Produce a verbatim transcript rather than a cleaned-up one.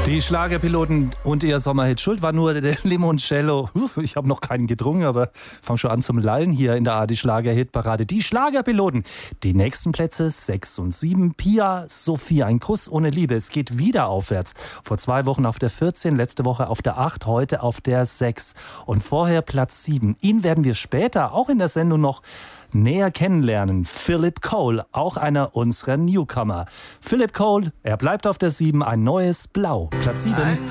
Die Schlagerpiloten und ihr Sommerhit. Schuld war nur der Limoncello. Ich habe noch keinen getrunken, aber fange schon an zum Lallen hier in der Adi Schlager-Hitparade. Die Schlagerpiloten. Die nächsten Plätze sechs und sieben. Pia, Sophie, ein Kuss ohne Liebe. Es geht wieder aufwärts. Vor zwei Wochen auf der vierzehn, letzte Woche auf der acht, heute auf der sechs. Und vorher Platz sieben. Ihn werden wir später auch in der Sendung noch näher kennenlernen. Philip Cole, auch einer unserer Newcomer. Philip Cole, er bleibt auf der sieben, ein neues Blau. Platz sieben.